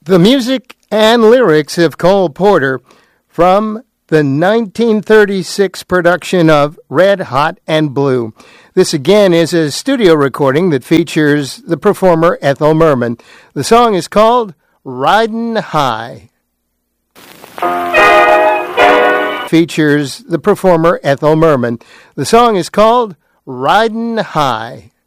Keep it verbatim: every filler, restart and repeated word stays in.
The music and lyrics of Cole Porter from the nineteen thirty-six production of Red Hot and Blue. This again is a studio recording that features the performer Ethel Merman. The song is called Ridin' High. Features the performer Ethel Merman. The song is called Ridin' High.